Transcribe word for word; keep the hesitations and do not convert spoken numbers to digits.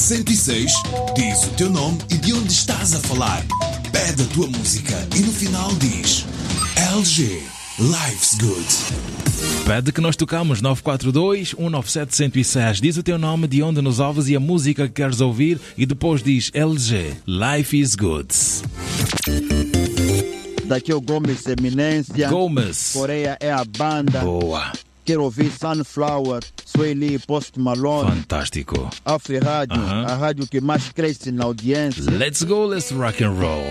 cento e seis diz o teu nome e de onde estás a falar. Pede a tua música e no final diz L G, Life's Good. Pede que nós tocamos nove quatro dois, um nove sete, um zero seis. Diz o teu nome, de onde nos ouves e a música que queres ouvir e depois diz L G, Life is Good. Daqui é o Gomes Eminência. Gomes. Coreia é a banda. Boa. Quero ouvir Sunflower, Sway Lee, Post Malone. Fantástico. Afri Rádio, Uh-huh. a rádio que mais cresce na audiência. Let's go, let's rock and roll.